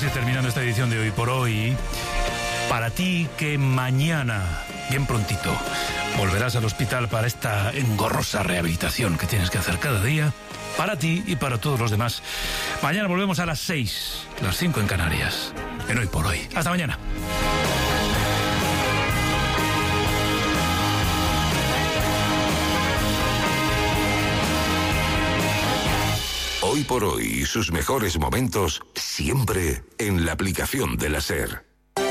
ir terminando esta edición de Hoy por Hoy. Para ti que mañana, bien prontito, volverás al hospital para esta engorrosa rehabilitación que tienes que hacer cada día, para ti y para todos los demás. Mañana volvemos a las 6, las 5 en Canarias, en Hoy por Hoy. Hasta mañana. Hoy por Hoy y sus mejores momentos siempre en la aplicación de la SER.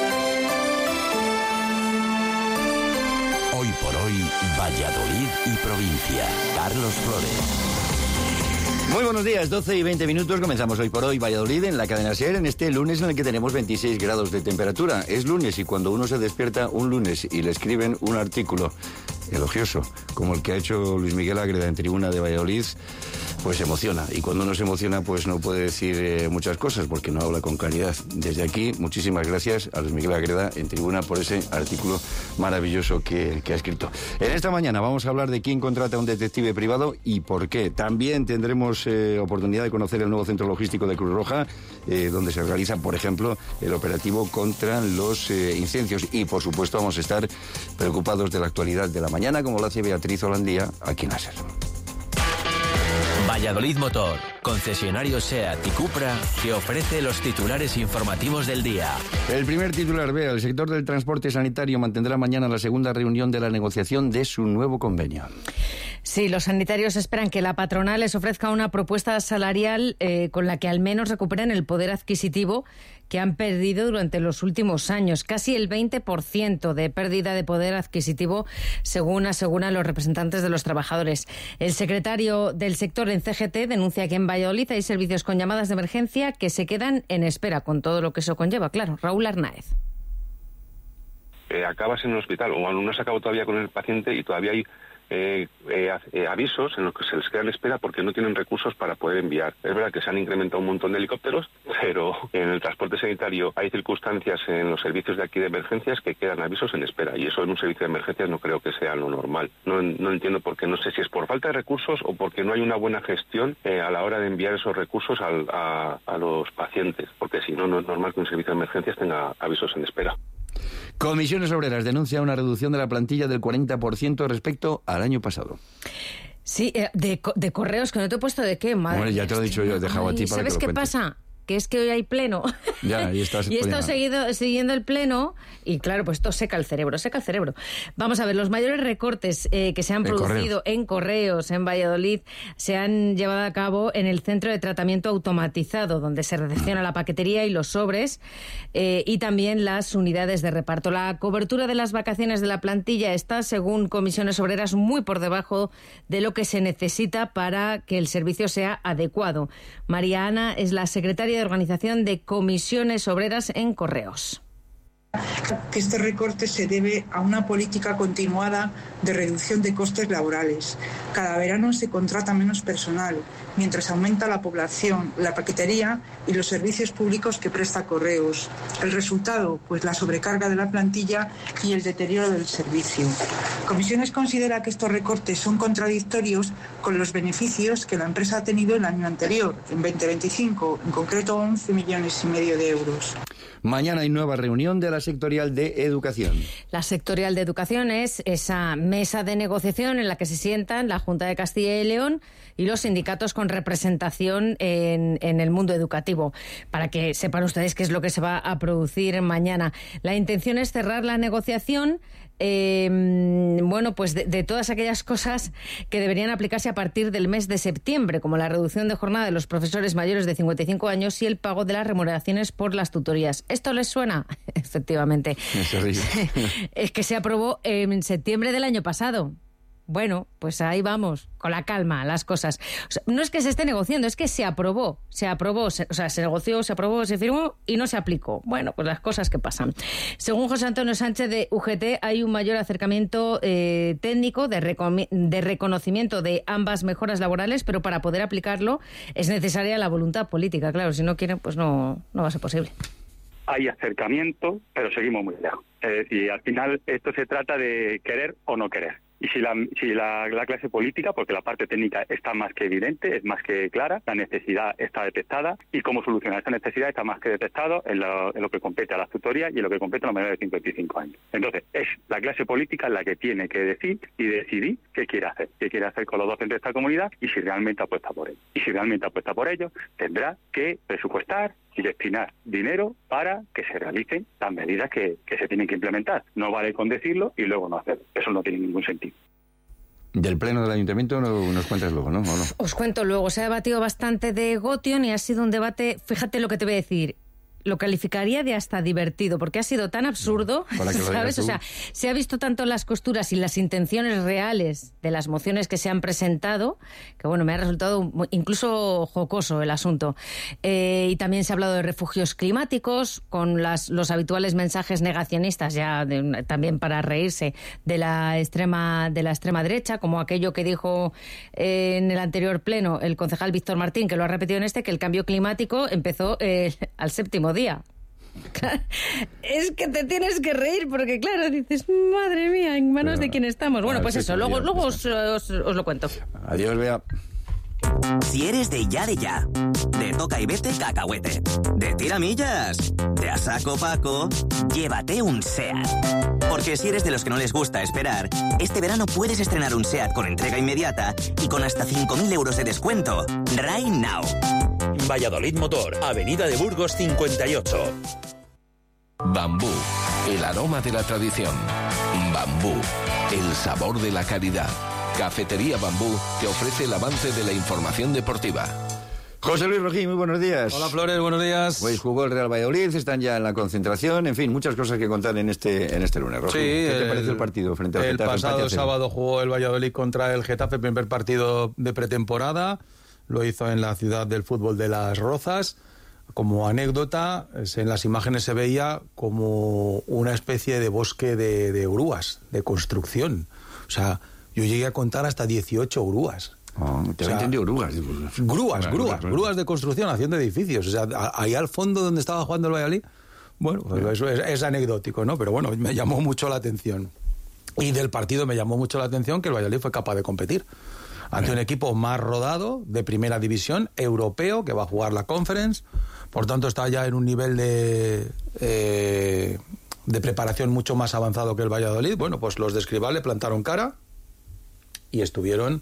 Hoy por Hoy, Valladolid y provincia. Carlos Flores. Muy buenos días, 12 y 20 minutos. Comenzamos Hoy por Hoy, Valladolid, en la cadena SER, en este lunes en el que tenemos 26 grados de temperatura. Es lunes y cuando uno se despierta un lunes y le escriben un artículo elogioso, como el que ha hecho Luis Miguel Ágreda en Tribuna de Valladolid, pues se emociona. Y cuando uno se emociona, pues no puede decir muchas cosas, porque no habla con claridad. Desde aquí, muchísimas gracias a Luis Miguel Ágreda en Tribuna por ese artículo maravilloso que ha escrito. En esta mañana vamos a hablar de quién contrata a un detective privado y por qué. También tendremos oportunidad de conocer el nuevo centro logístico de Cruz Roja, donde se realiza, por ejemplo, el operativo contra los incendios. Y, por supuesto, vamos a estar preocupados de la actualidad de la mañana, como lo hace Beatriz Holandía, aquí en la SER. Valladolid Motor, concesionario SEAT y Cupra, que ofrece los titulares informativos del día. El primer titular: vea, el sector del transporte sanitario mantendrá mañana la segunda reunión de la negociación de su nuevo convenio. Sí, los sanitarios esperan que la patronal les ofrezca una propuesta salarial con la que al menos recuperen el poder adquisitivo que han perdido durante los últimos años. Casi el 20% de pérdida de poder adquisitivo, según aseguran los representantes de los trabajadores. El secretario del sector en CGT denuncia que en Valladolid hay servicios con llamadas de emergencia que se quedan en espera, con todo lo que eso conlleva. Claro, Raúl Arnáez. Acabas en un hospital o no has acabado todavía con el paciente y todavía hay avisos en los que se les queda en espera porque no tienen recursos para poder enviar. Es verdad que se han incrementado un montón de helicópteros, pero en el transporte sanitario hay circunstancias en los servicios de aquí de emergencias que quedan avisos en espera, y eso en un servicio de emergencias no creo que sea lo normal. No entiendo por qué, no sé si es por falta de recursos o porque no hay una buena gestión a la hora de enviar esos recursos a los pacientes, porque si no, no es normal que un servicio de emergencias tenga avisos en espera. Comisiones Obreras denuncia una reducción de la plantilla del 40% respecto al año pasado. Sí, de correos, que no te he puesto de qué, madre. Bueno, ya te lo he dicho yo, he dejado a ti para que lo ¿sabes qué pasa? Que es que hoy hay pleno. Ya, y estás y he estado siguiendo el pleno y claro, pues esto seca el cerebro. Vamos a ver, los mayores recortes que se han producido en correos en Valladolid se han llevado a cabo en el centro de tratamiento automatizado, donde se recepciona la paquetería y los sobres, y también las unidades de reparto. La cobertura de las vacaciones de la plantilla está, según Comisiones Obreras, muy por debajo de lo que se necesita para que el servicio sea adecuado. María Ana es la secretaria de Organización de Comisiones Obreras en Correos. Que este recorte se debe a una política continuada de reducción de costes laborales. Cada verano se contrata menos personal, mientras aumenta la población, la paquetería y los servicios públicos que presta Correos. El resultado, pues la sobrecarga de la plantilla y el deterioro del servicio. Comisiones considera que estos recortes son contradictorios con los beneficios que la empresa ha tenido el año anterior, en 2025, en concreto 11,5 millones de euros. Mañana hay nueva reunión de la sectorial de educación. La sectorial de educación es esa mesa de negociación en la que se sientan la Junta de Castilla y León y los sindicatos con representación en el mundo educativo, para que sepan ustedes qué es lo que se va a producir mañana. La intención es cerrar la negociación pues de todas aquellas cosas que deberían aplicarse a partir del mes de septiembre, como la reducción de jornada de los profesores mayores de 55 años y el pago de las remuneraciones por las tutorías. ¿Esto les suena? Efectivamente. Es que se aprobó en septiembre del año pasado. Bueno, pues ahí vamos, con la calma, las cosas. O sea, no es que se esté negociando, es que se negoció, se aprobó, se firmó y no se aplicó. Bueno, pues las cosas que pasan. Según José Antonio Sánchez de UGT, hay un mayor acercamiento técnico de reconocimiento de ambas mejoras laborales, pero para poder aplicarlo es necesaria la voluntad política. Claro, si no quieren, pues no va a ser posible. Hay acercamiento, pero seguimos muy lejos. Y al final esto se trata de querer o no querer. Y si la clase política, porque la parte técnica está más que evidente, es más que clara, la necesidad está detectada y cómo solucionar esa necesidad está más que detectado en lo que compete a las tutorías y en lo que compete a los menores de 55 años. Entonces, es la clase política la que tiene que decir y decidir qué quiere hacer con los docentes de esta comunidad y si realmente apuesta por ellos. Y si realmente apuesta por ellos, tendrá que presupuestar y destinar dinero para que se realicen las medidas que se tienen que implementar. No vale con decirlo y luego no hacerlo. Eso no tiene ningún sentido. Del pleno del ayuntamiento nos cuentas luego, ¿no? ¿O no? Os cuento luego. Se ha debatido bastante de Gotion y ha sido un debate, fíjate lo que te voy a decir, lo calificaría de hasta divertido, porque ha sido tan absurdo, ¿sabes? O sea, se ha visto tanto las costuras y las intenciones reales de las mociones que se han presentado, que bueno, me ha resultado incluso jocoso el asunto. Y también se ha hablado de refugios climáticos, con los habituales mensajes negacionistas, ya también para reírse, de la extrema derecha, como aquello que dijo en el anterior pleno el concejal Víctor Martín, que lo ha repetido en este, que el cambio climático empezó al séptimo día. Es que te tienes que reír porque claro, dices, madre mía, en manos de quién estamos. Bueno, pues eso, luego os lo cuento. Adiós, Bea. Si eres de ya, de toca y vete cacahuete, de tiramillas, de a saco Paco, llévate un SEAT. Porque si eres de los que no les gusta esperar, este verano puedes estrenar un SEAT con entrega inmediata y con hasta 5.000 euros de descuento. Right now. Valladolid Motor, Avenida de Burgos 58. Bambú, el aroma de la tradición. Bambú, el sabor de la calidad. Cafetería Bambú te ofrece el avance de la información deportiva. José Luis Rojín, muy buenos días. Hola Flores, buenos días. Pues jugó el Real Valladolid, están ya en la concentración, en fin, muchas cosas que contar en este lunes. Rojín, sí, ¿qué te pareció el partido frente al Getafe? El pasado sábado jugó el Valladolid contra el Getafe, primer partido de pretemporada, lo hizo en la ciudad del fútbol de Las Rozas. Como anécdota, en las imágenes se veía como una especie de bosque de grúas, de construcción. O sea, yo llegué a contar hasta 18 grúas. Te había entendido grúas. Grúas de construcción, haciendo edificios. O sea, ahí al fondo donde estaba jugando el Valladolid, bueno, pues eso es anecdótico, ¿no? Pero bueno, me llamó mucho la atención. Y del partido me llamó mucho la atención que el Valladolid fue capaz de competir ante un equipo más rodado, de primera división, europeo, que va a jugar la Conference. Por tanto, está ya en un nivel de preparación mucho más avanzado que el Valladolid. Bueno, pues los de Escribá le plantaron cara y estuvieron,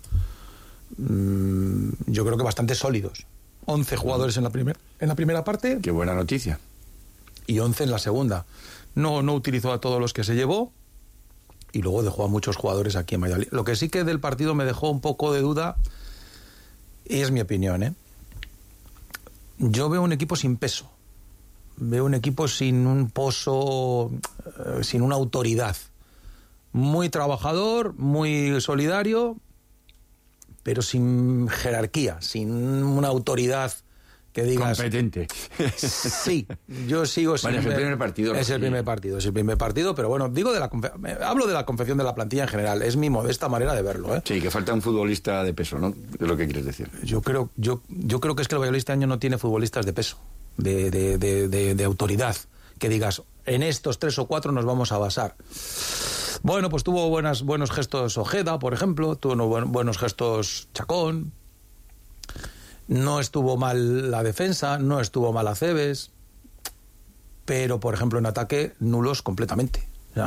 yo creo que bastante sólidos. 11 jugadores en la primera parte. Qué buena noticia. Y 11 en la segunda. No utilizó a todos los que se llevó y luego dejó a muchos jugadores aquí en Valladolid. Lo que sí que del partido me dejó un poco de duda, y es mi opinión, yo veo un equipo sin peso. Veo un equipo sin un pozo, sin una autoridad. Muy trabajador, muy solidario, pero sin jerarquía, sin una autoridad que digas... Competente. Sí, yo sigo sin... Bueno, es el primer partido. Es el primer partido, pero bueno, digo hablo de la confección de la plantilla en general, es mi modesta manera de verlo, Sí, que falta un futbolista de peso, ¿no? Es lo que quieres decir. Yo creo que es que el Valladolid este año no tiene futbolistas de peso, de autoridad, que digas, en estos 3 o 4 nos vamos a basar. Bueno, pues tuvo buenos gestos Ojeda, por ejemplo, tuvo buenos gestos Chacón. No estuvo mal la defensa, no estuvo mal Aceves, pero, por ejemplo, en ataque, nulos completamente.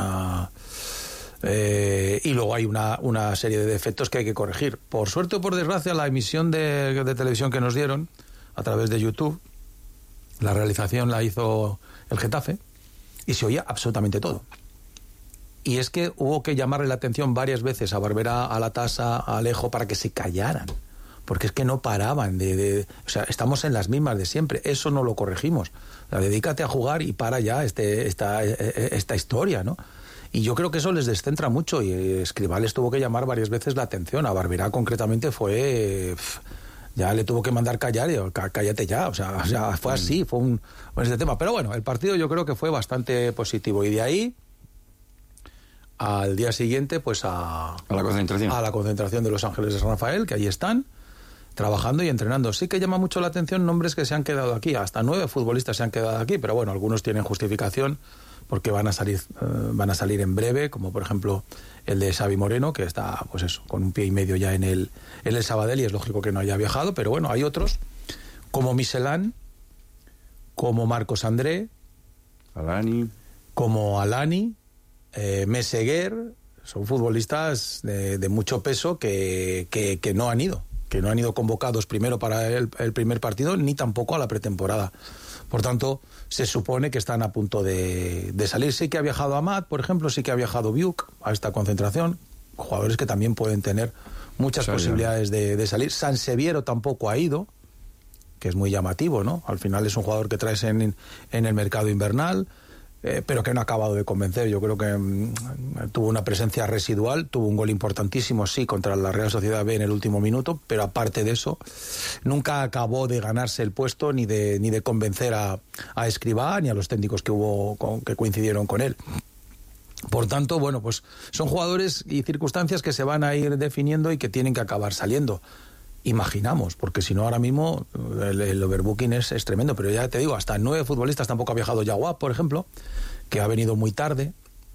Y luego hay una serie de defectos que hay que corregir. Por suerte o por desgracia, la emisión de televisión que nos dieron a través de YouTube, la realización la hizo el Getafe y se oía absolutamente todo. Y es que hubo que llamarle la atención varias veces a Barberá, a Latasa, a Alejo, para que se callaran. Porque es que no paraban o sea, estamos en las mismas de siempre. Eso no lo corregimos. Dedícate a jugar y para ya esta historia, ¿no? Y yo creo que eso les descentra mucho. Y Escribá les tuvo que llamar varias veces la atención. A Barberá, concretamente, ya le tuvo que mandar callar. Cállate ya. O sea, fue así. Fue este tema. Pero bueno, el partido yo creo que fue bastante positivo. Y de ahí, al día siguiente, pues a la concentración de Los Ángeles de San Rafael, que ahí están trabajando y entrenando. Sí que llama mucho la atención nombres que se han quedado aquí, hasta 9 futbolistas se han quedado aquí, pero bueno, algunos tienen justificación porque van a salir en breve, como por ejemplo el de Xavi Moreno, que está, pues eso, con un pie y medio ya en el Sabadell, y es lógico que no haya viajado, pero bueno, hay otros, como Michelán, como Marcos André, como Alani, Meseguer, son futbolistas de mucho peso que no han ido convocados primero para el primer partido, ni tampoco a la pretemporada. Por tanto, se supone que están a punto de salir. Sí que ha viajado Amat, por ejemplo, sí que ha viajado Biuk a esta concentración, jugadores que también pueden tener muchas posibilidades de salir. Sanseviero tampoco ha ido, que es muy llamativo, ¿no? Al final es un jugador que traes en el mercado invernal, pero que no ha acabado de convencer. Yo creo que tuvo una presencia residual, tuvo un gol importantísimo, sí, contra la Real Sociedad B en el último minuto, pero aparte de eso, nunca acabó de ganarse el puesto ni de convencer a Escribá ni a los técnicos que coincidieron con él. Por tanto, bueno, pues son jugadores y circunstancias que se van a ir definiendo y que tienen que acabar saliendo. Imaginamos, porque si no ahora mismo el overbooking es tremendo, pero ya te digo, hasta 9 futbolistas. Tampoco ha viajado Yaguab, por ejemplo, que ha venido muy tarde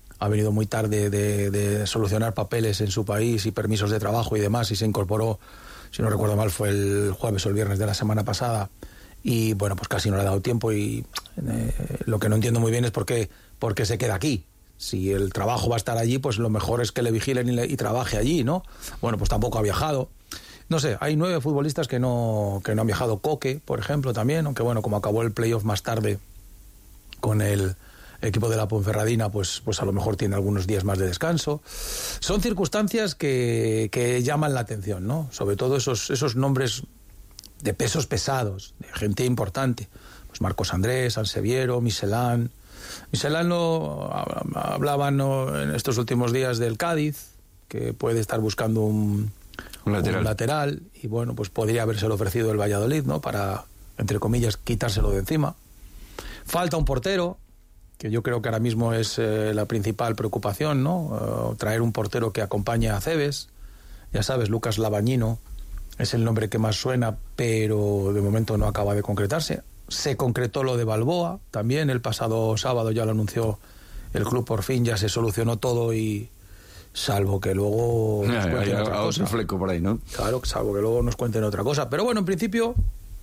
de solucionar papeles en su país y permisos de trabajo y demás, y se incorporó, si no recuerdo mal, fue el jueves o el viernes de la semana pasada, y bueno, pues casi no le ha dado tiempo, y lo que no entiendo muy bien es por qué se queda aquí. Si el trabajo va a estar allí, pues lo mejor es que le vigilen y trabaje allí, ¿no? Bueno, pues tampoco ha viajado. No sé, hay 9 futbolistas que no han viajado. Coque, por ejemplo, también, aunque bueno, como acabó el playoff más tarde con el equipo de la Ponferradina, pues a lo mejor tiene algunos días más de descanso. Son circunstancias que llaman la atención, ¿no? Sobre todo esos nombres de pesos pesados, de gente importante. Pues Marcos Andrés, Sanseviero, Michelán. Michelán hablaban en estos últimos días del Cádiz, que puede estar buscando un lateral, y bueno, pues podría habérselo ofrecido el Valladolid, ¿no? Para, entre comillas, quitárselo de encima. Falta un portero, que yo creo que ahora mismo es la principal preocupación, ¿no? Traer un portero que acompañe a Cebes. Ya sabes, Lucas Labañino es el nombre que más suena, pero de momento no acaba de concretarse. Se concretó lo de Balboa también el pasado sábado, ya lo anunció el club, por fin ya se solucionó todo, y salvo que luego nos cuenten otra cosa. Otro fleco por ahí, ¿no? Claro, salvo que luego nos cuenten otra cosa. Pero bueno, en principio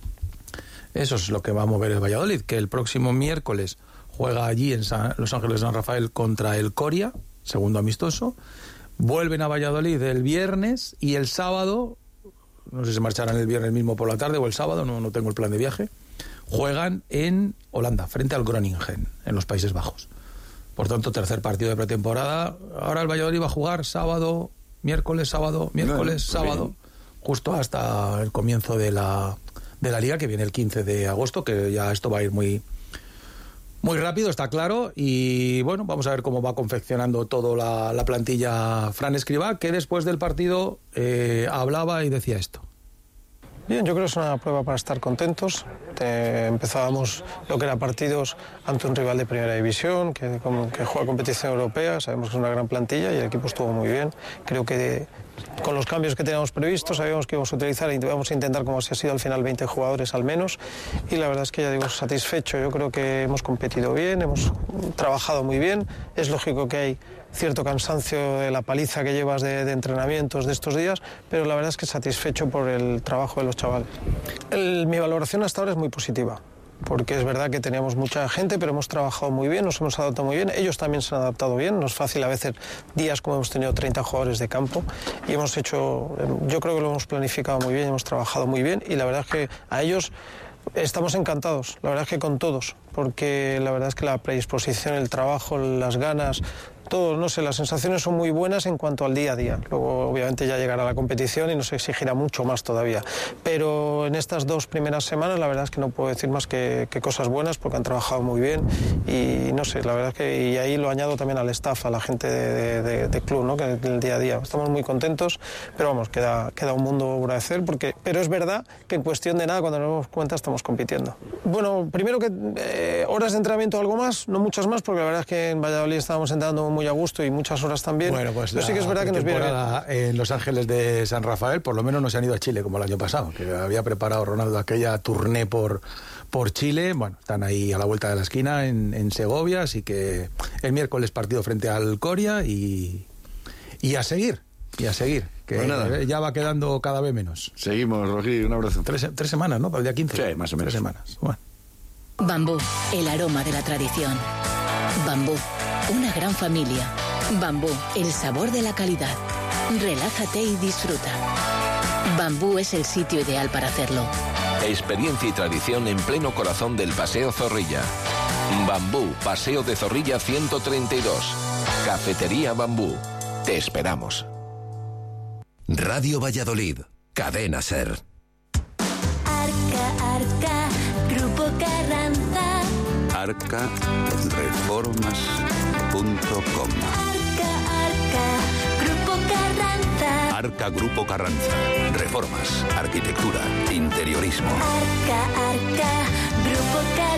eso es lo que va a mover el Valladolid, que el próximo miércoles juega allí en Los Ángeles de San Rafael contra el Coria, segundo amistoso. Vuelven a Valladolid el viernes, y el sábado, no sé si se marcharán el viernes mismo por la tarde o el sábado, no tengo el plan de viaje, juegan en Holanda, frente al Groningen, en los Países Bajos. Por tanto, tercer partido de pretemporada. Ahora el Valladolid va a jugar miércoles, sábado, justo hasta el comienzo de la Liga, que viene el 15 de agosto, que ya esto va a ir muy, muy rápido, está claro. Y bueno, vamos a ver cómo va confeccionando todo la plantilla Fran Escribá, que después del partido hablaba y decía esto. Bien, yo creo que es una prueba para estar contentos. Empezábamos lo que eran partidos ante un rival de primera división, que juega competición europea. Sabemos que es una gran plantilla y el equipo estuvo muy bien. Creo que con los cambios que teníamos previstos, sabíamos que íbamos a utilizar y íbamos a intentar, como así ha sido al final, 20 jugadores al menos. Y la verdad es que ya digo, satisfecho. Yo creo que hemos competido bien, hemos trabajado muy bien. Es lógico que hay cierto cansancio de la paliza que llevas de entrenamientos de estos días, pero la verdad es que satisfecho por el trabajo de los chavales. Mi valoración hasta ahora es muy positiva, porque es verdad que teníamos mucha gente, pero hemos trabajado muy bien, nos hemos adaptado muy bien, ellos también se han adaptado bien. No es fácil a veces días como hemos tenido 30 jugadores de campo, y hemos hecho, yo creo que lo hemos planificado muy bien, hemos trabajado muy bien, y la verdad es que a ellos estamos encantados, la verdad es que con todos, porque la verdad es que la predisposición, el trabajo, las ganas, todo, no sé, las sensaciones son muy buenas en cuanto al día a día. Luego, obviamente, ya llegará la competición y nos exigirá mucho más todavía. Pero en estas 2 primeras semanas, la verdad es que no puedo decir más que cosas buenas, porque han trabajado muy bien. Y no sé, la verdad es que, y ahí lo añado también al staff, a la gente de club, ¿no? Que en el día a día. Estamos muy contentos, pero vamos, queda un mundo por hacer, pero es verdad que en cuestión de nada, cuando nos damos cuenta, estamos compitiendo. Bueno, primero que horas de entrenamiento algo más, no muchas más, porque la verdad es que en Valladolid estábamos entrando muy a gusto y muchas horas también. Bueno, pues sí que es verdad que nos viene en Los Ángeles de San Rafael, por lo menos no se han ido a Chile como el año pasado, que había preparado Ronaldo aquella tournée por Chile. Bueno, están ahí a la vuelta de la esquina en Segovia, así que el miércoles partido frente al Coria, y Y a seguir, que pues nada, ya va quedando cada vez menos. Seguimos, Rogi, un abrazo. 3 semanas, ¿no? Para el día 15. Sí, más o menos. 3 semanas. Bueno. Bambú, el aroma de la tradición. Bambú, una gran familia. Bambú, el sabor de la calidad. Relájate y disfruta. Bambú es el sitio ideal para hacerlo. Experiencia y tradición en pleno corazón del Paseo Zorrilla. Bambú, Paseo de Zorrilla 132. Cafetería Bambú. Te esperamos. Radio Valladolid. Cadena SER. Arca, Grupo Carranza. arcareformas.com. Arca, Grupo Carranza. Arca Grupo Carranza. Reformas, arquitectura, interiorismo. Arca, Grupo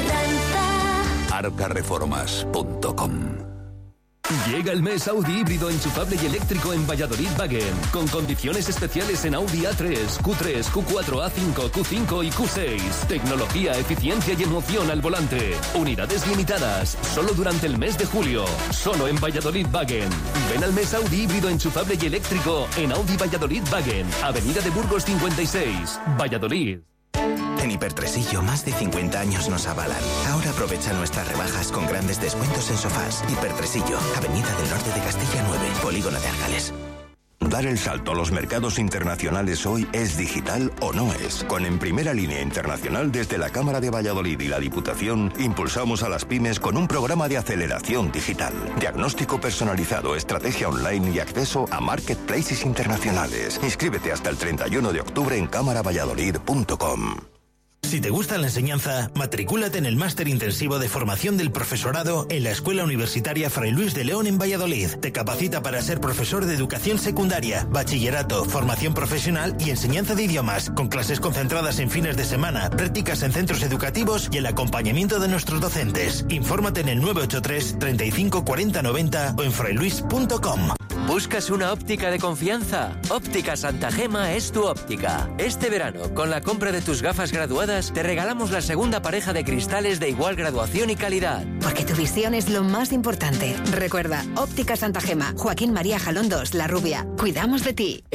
Carranza. arcareformas.com. Llega el mes Audi híbrido enchufable y eléctrico en Valladolid Wagen, con condiciones especiales en Audi A3, Q3, Q4, A5, Q5 y Q6. Tecnología, eficiencia y emoción al volante. Unidades limitadas, solo durante el mes de julio. Solo en Valladolid Wagen. Ven al mes Audi híbrido enchufable y eléctrico en Audi Valladolid Wagen, Avenida de Burgos 56, Valladolid. En Hipertresillo, más de 50 años nos avalan. Ahora aprovecha nuestras rebajas con grandes descuentos en sofás. Hipertresillo, Avenida del Norte de Castilla 9, Polígono de Argales. Dar el salto a los mercados internacionales hoy es digital o no es. Con En Primera Línea Internacional, desde la Cámara de Valladolid y la Diputación, impulsamos a las pymes con un programa de aceleración digital. Diagnóstico personalizado, estrategia online y acceso a marketplaces internacionales. Inscríbete hasta el 31 de octubre en cámaravalladolid.com. Si te gusta la enseñanza, matricúlate en el máster intensivo de formación del profesorado en la Escuela Universitaria Fray Luis de León en Valladolid. Te capacita para ser profesor de educación secundaria, bachillerato, formación profesional y enseñanza de idiomas, con clases concentradas en fines de semana, prácticas en centros educativos y el acompañamiento de nuestros docentes. Infórmate en el 983 35 40 90 o en frailuis.com. ¿Buscas una óptica de confianza? Óptica Santa Gema es tu óptica. Este verano, con la compra de tus gafas graduadas, te regalamos la segunda pareja de cristales de igual graduación y calidad. Porque tu visión es lo más importante. Recuerda, Óptica Santa Gema, Joaquín María Jalón 2, La Rubia. Cuidamos de ti.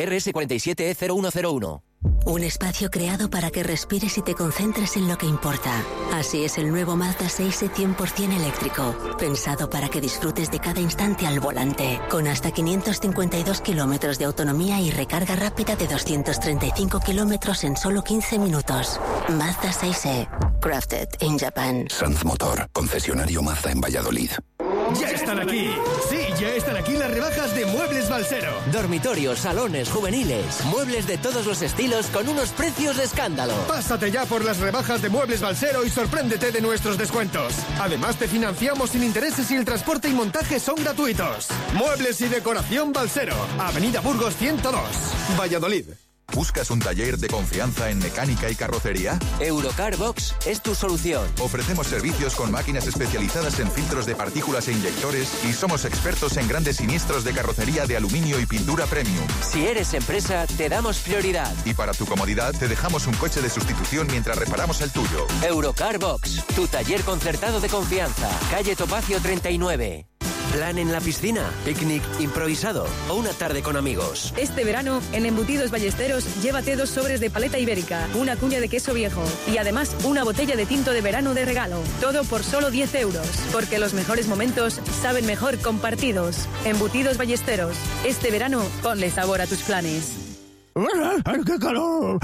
RS47E0101. Un espacio creado para que respires y te concentres en lo que importa. Así es el nuevo Mazda 6e 100% eléctrico, pensado para que disfrutes de cada instante al volante, con hasta 552 kilómetros de autonomía y recarga rápida de 235 kilómetros en solo 15 minutos. Mazda 6e, crafted in Japan. Sanz Motor, concesionario Mazda en Valladolid. ¡Ya están aquí! Sí, ya están aquí las rebajas de Muebles Balsero. Dormitorios, salones, juveniles, muebles de todos los estilos con unos precios de escándalo. Pásate ya por las rebajas de Muebles Balsero y sorpréndete de nuestros descuentos. Además te financiamos sin intereses y el transporte y montaje son gratuitos. Muebles y decoración Balsero, Avenida Burgos 102, Valladolid. ¿Buscas un taller de confianza en mecánica y carrocería? Eurocar Box es tu solución. Ofrecemos servicios con máquinas especializadas en filtros de partículas e inyectores y somos expertos en grandes siniestros de carrocería de aluminio y pintura premium. Si eres empresa, te damos prioridad. Y para tu comodidad, te dejamos un coche de sustitución mientras reparamos el tuyo. Eurocar Box, tu taller concertado de confianza. Calle Topacio 39. Plan en la piscina, picnic improvisado o una tarde con amigos. Este verano, en Embutidos Ballesteros, llévate 2 sobres de paleta ibérica, una cuña de queso viejo y además una botella de tinto de verano de regalo. Todo por solo 10 euros. Porque los mejores momentos saben mejor compartidos. Embutidos Ballesteros. Este verano, ponle sabor a tus planes. ¡Qué calor!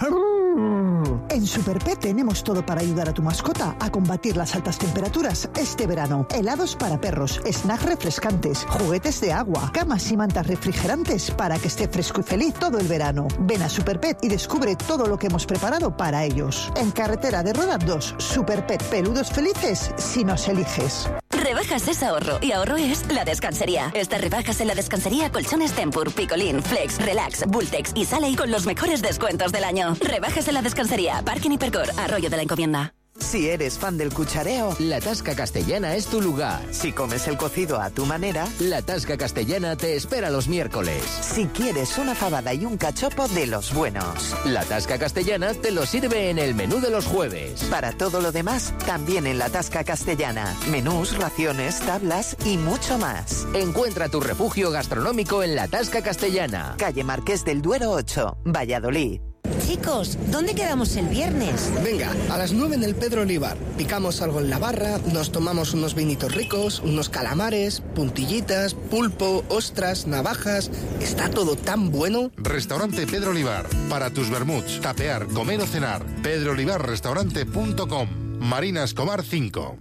En Superpet tenemos todo para ayudar a tu mascota a combatir las altas temperaturas este verano. Helados para perros, snacks refrescantes, juguetes de agua, camas y mantas refrigerantes para que esté fresco y feliz todo el verano. Ven a Superpet y descubre todo lo que hemos preparado para ellos. En Carretera de Roda 2, Superpet, peludos felices si nos eliges. Rebajas es ahorro y ahorro es La Descansería. Estas rebajas en La Descansería, colchones Tempur, Picolín, Flex, Relax, Bultex y Saley con los mejores descuentos del año. Rebajas en La Descansería, Parque Hipercor, Arroyo de la Encomienda. Si eres fan del cuchareo, La Tasca Castellana es tu lugar. si comes el cocido a tu manera, La Tasca Castellana te espera los miércoles. si quieres una fabada y un cachopo de los buenos. La Tasca Castellana te lo sirve en el menú de los jueves. Para todo lo demás, también en la Tasca Castellana. Menús, raciones, tablas y mucho más. Encuentra tu refugio gastronómico en La Tasca Castellana. Calle Marqués del Duero 8, Valladolid. Chicos, ¿dónde quedamos el viernes? Venga, a las 9 en el Pedro Olivar. Picamos algo en la barra, nos tomamos unos vinitos ricos, unos calamares, puntillitas, pulpo, ostras, navajas. Está todo tan bueno. Restaurante Pedro Olivar. Para tus vermuts, tapear, comer o cenar. pedroolivarrestaurante.com. Marina Escobar 5.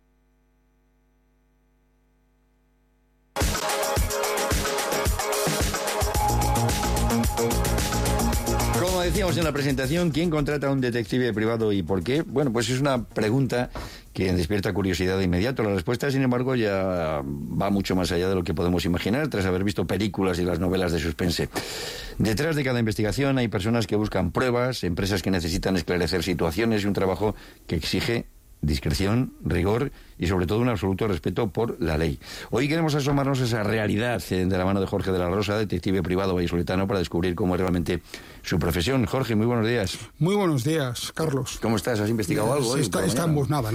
Como decíamos en la presentación, ¿quién contrata a un detective privado y por qué? Bueno, pues es una pregunta que despierta curiosidad de inmediato. La respuesta, sin embargo, ya va mucho más allá de lo que podemos imaginar tras haber visto películas y las novelas de suspense. Detrás de cada investigación hay personas que buscan pruebas, empresas que necesitan esclarecer situaciones y un trabajo que exige discreción, rigor y sobre todo un absoluto respeto por la ley. Hoy queremos asomarnos a esa realidad de la mano de Jorge de la Rosa, detective privado vallisoletano, para descubrir cómo es realmente su profesión. Jorge, muy buenos días. Muy buenos días, Carlos. ¿Cómo estás? ¿Has investigado algo hoy? Estamos nada.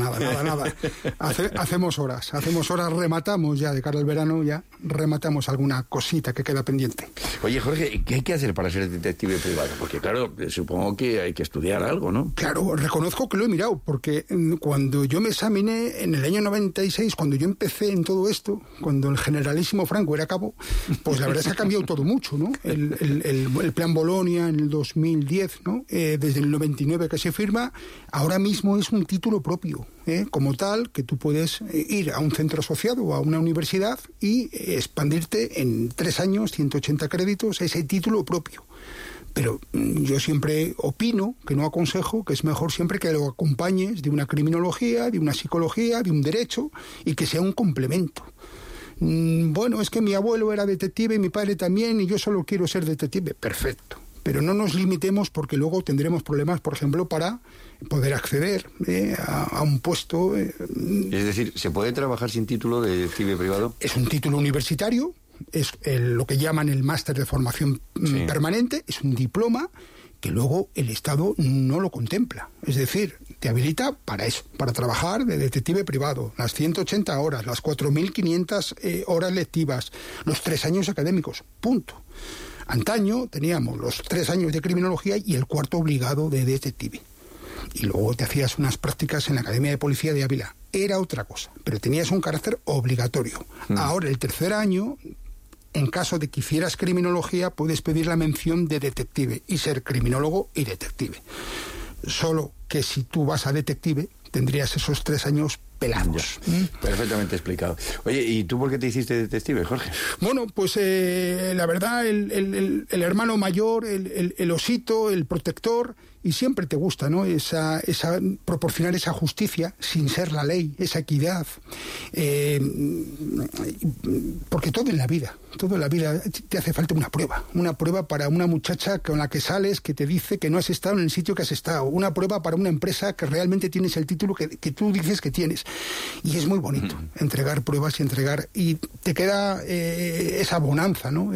Hacemos horas, rematamos ya de cara al verano, ya rematamos alguna cosita que queda pendiente. Oye, Jorge, ¿qué hay que hacer para ser detective privado? Porque claro, supongo que hay que estudiar algo, ¿no? Claro, reconozco que lo he mirado, porque cuando yo me examiné en el año 96, cuando yo empecé en todo esto, cuando el generalísimo Franco era cabo, pues la verdad es que ha cambiado todo mucho, ¿no? El plan Bolonia en el 2010, ¿no? Desde el 99 que se firma, ahora mismo es un título propio, como tal, que tú puedes ir a un centro asociado o a una universidad y expandirte en 3 años, 180 créditos, ese título propio. Pero yo siempre opino, que no aconsejo, que es mejor siempre que lo acompañes de una criminología, de una psicología, de un derecho, y que sea un complemento. Bueno, es que mi abuelo era detective y mi padre también, y yo solo quiero ser detective. Perfecto. Pero no nos limitemos, porque luego tendremos problemas, por ejemplo, para poder acceder a un puesto. Es decir, ¿se puede trabajar sin título de detective privado? Es un título universitario. Es lo que llaman el máster de formación permanente, es un diploma que luego el Estado no lo contempla. Es decir, te habilita para eso, para trabajar de detective privado, las 180 horas, las 4.500 horas lectivas, los 3 años académicos, punto. Antaño teníamos los 3 años de criminología y el 4º obligado de detective. Y luego te hacías unas prácticas en la Academia de Policía de Ávila. Era otra cosa, pero tenías un carácter obligatorio. Ahora, el 3er año, en caso de que hicieras criminología, puedes pedir la mención de detective y ser criminólogo y detective. Solo que si tú vas a detective, tendrías esos 3 años pelados. Perfectamente explicado. Oye, ¿y tú por qué te hiciste detective, Jorge? Bueno, pues la verdad, el hermano mayor, el osito, el protector, y siempre te gusta, ¿no? Proporcionar esa justicia sin ser la ley, esa equidad. Porque todo en la vida te hace falta una prueba para una muchacha con la que sales, que te dice que no has estado en el sitio que has estado, una prueba para una empresa que realmente tienes el título que tú dices que tienes. Y es muy bonito entregar pruebas y te queda esa bonanza, ¿no?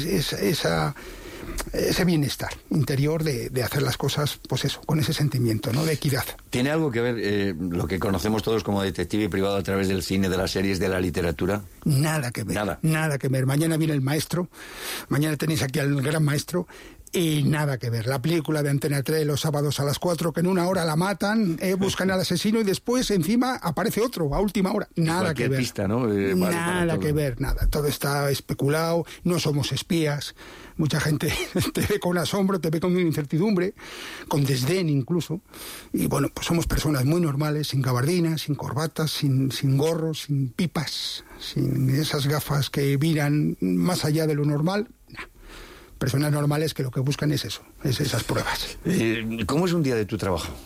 Ese bienestar interior de hacer las cosas, pues eso, con ese sentimiento, ¿no? De equidad. ¿Tiene algo que ver lo que conocemos todos como detective privado a través del cine, de las series, de la literatura? Nada que ver. Nada que ver. Mañana viene el maestro, mañana tenéis aquí al gran maestro. Y nada que ver. La película de Antena 3 los sábados a las 4, que en 1 hora la matan, buscan al asesino y después encima aparece otro a última hora. Nada que ver. Pista, ¿no? Nada que ver, nada. Todo está especulado, no somos espías. Mucha gente te ve con asombro, te ve con incertidumbre, con desdén incluso. Y bueno, pues somos personas muy normales, sin gabardinas, sin corbatas, sin gorros, sin pipas, sin esas gafas que miran más allá de lo normal. Personas normales que lo que buscan es eso, es esas pruebas. ¿Cómo es un día de tu trabajo?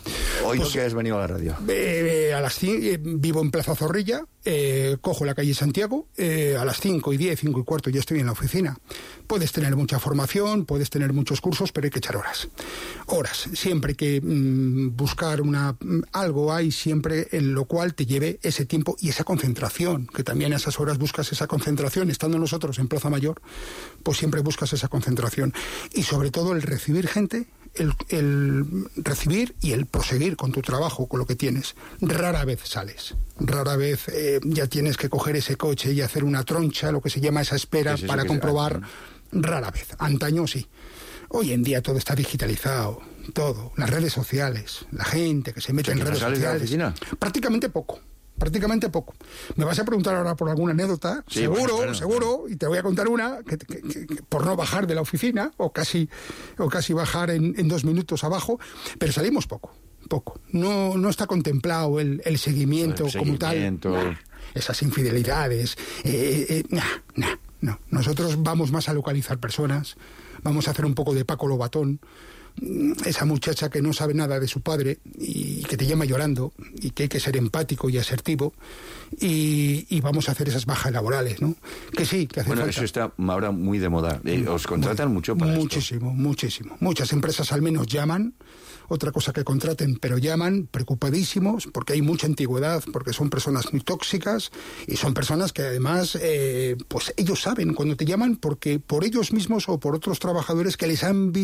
Hoy Pues, no que has venido a la radio. A las 5, vivo en Plaza Zorrilla, cojo la calle Santiago, a las 5:10, 5:15 ya estoy en la oficina. Puedes tener mucha formación, puedes tener muchos cursos, pero hay que echar horas. Horas. Siempre hay que buscar algo hay siempre en lo cual te lleve ese tiempo y esa concentración, que también a esas horas buscas esa concentración. Estando nosotros en Plaza Mayor, pues siempre buscas esa concentración. Y sobre todo el recibir gente, el recibir y el proseguir con tu trabajo, con lo que tienes. Rara vez sales, rara vez ya tienes que coger ese coche y hacer una troncha, lo que se llama esa espera para comprobar. Rara vez, antaño sí. Hoy en día todo está digitalizado, todo, las redes sociales, la gente que se mete en redes sociales. ¿De la oficina? Prácticamente poco. Me vas a preguntar ahora por alguna anécdota, sí, seguro, y te voy a contar una que por no bajar de la oficina o casi bajar en 2 minutos abajo, pero salimos poco. No está contemplado el seguimiento como tal. Esas infidelidades, no. Nosotros vamos más a localizar personas, vamos a hacer un poco de Paco Lobatón, esa muchacha que no sabe nada de su padre y que te llama llorando y que hay que ser empático y asertivo y vamos a hacer esas bajas laborales, ¿no? Que sí, que hace falta. Eso está ahora muy de moda. ¿Os contratan mucho para muchísimo, esto? Muchísimo. Muchas empresas al menos llaman. Otra cosa que contraten, pero llaman preocupadísimos porque hay mucha antigüedad, porque son personas muy tóxicas y son personas que además, pues ellos saben cuando te llaman porque por ellos mismos o por otros trabajadores que les han